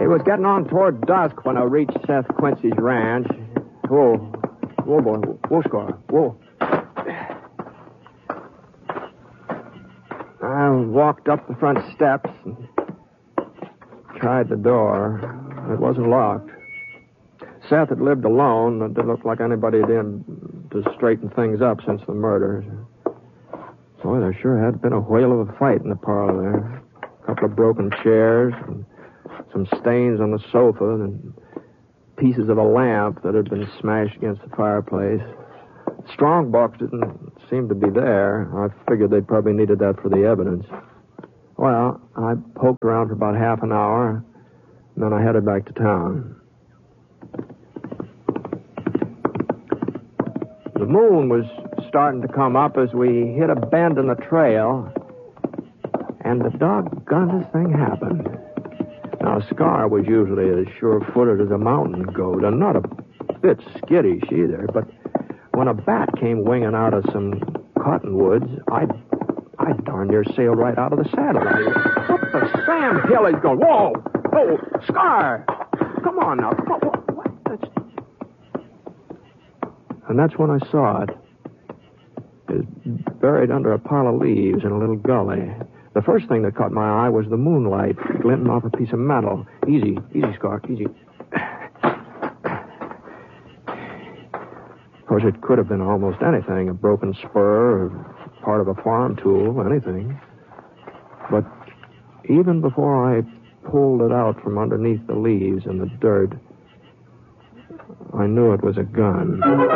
It was getting on toward dusk when I reached Seth Quincy's ranch. Whoa. Whoa, boy. Whoa, Scar. Whoa. I walked up the front steps and tried the door. It wasn't locked. Seth had lived alone. It didn't look like anybody had in to straighten things up since the murder. Boy, there sure had been a whale of a fight in the parlor there. A couple of broken chairs, and some stains on the sofa, and pieces of a lamp that had been smashed against the fireplace. Strong box didn't seem to be there. I figured they probably needed that for the evidence. Well, I poked around for about half an hour, and then I headed back to town. The moon was starting to come up as we hit a bend in the trail, and the doggonest thing happened. Now, Scar was usually as sure-footed as a mountain goat, and not a bit skittish either, but when a bat came winging out of some cottonwoods, I darn near sailed right out of the saddle. What the Sam Hill is going? Whoa! Oh, Scar! Come on now. Come on. What? And that's when I saw it. It was buried under a pile of leaves in a little gully. The first thing that caught my eye was the moonlight glinting off a piece of metal. Easy, Scar, easy. Of course, it could have been almost anything, a broken spur or part of a farm tool, anything. But even before I pulled it out from underneath the leaves and the dirt, I knew it was a gun.